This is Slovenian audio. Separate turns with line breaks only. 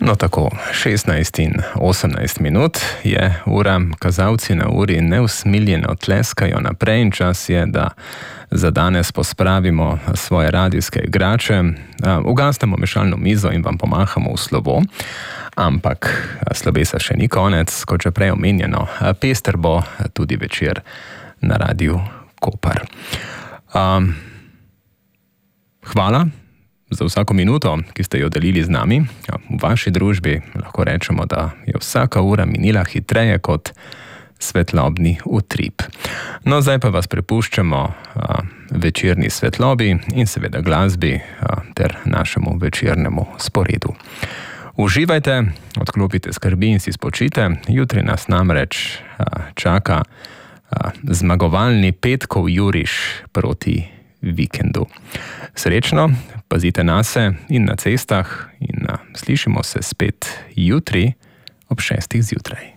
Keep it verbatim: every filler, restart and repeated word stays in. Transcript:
No tako, šestnajst in osemnajst minut je ura, kazalci na uri neusmiljeno tleskajo naprej in čas je, da za danes pospravimo svoje radijske igrače, ugasnemo mešalno mizo in vam pomahamo v slovo. Ampak slovesa še ni konec, kot že prej omenjeno, pester bo tudi večer na Radiu Koper. Um, hvala za vsako minuto, ki ste jo delili z nami. V vaši družbi lahko rečemo, da je vsaka ura minila hitreje kot svetlobni utrip. No, zdaj pa vas prepuščamo a, večerni svetlobi in seveda glasbi a, ter našemu večernemu sporedu. Uživajte, odklopite skrbi in si spočite. Jutri nas namreč a, čaka a, zmagovalni petkov juriš proti vikendu. Srečno, pazite nase in na cestah in a, slišimo se spet jutri ob šestih zjutraj.